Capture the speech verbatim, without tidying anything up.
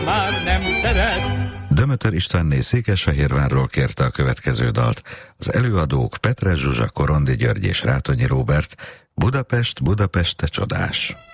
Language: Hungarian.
már nem szeret. Dömötör Istvánné Székesfehérvárról kérte a következő dalt. Az előadók Petre Zsuzsa, Korondi György és Rátonyi Róbert. Budapest, Budapest, te csodás!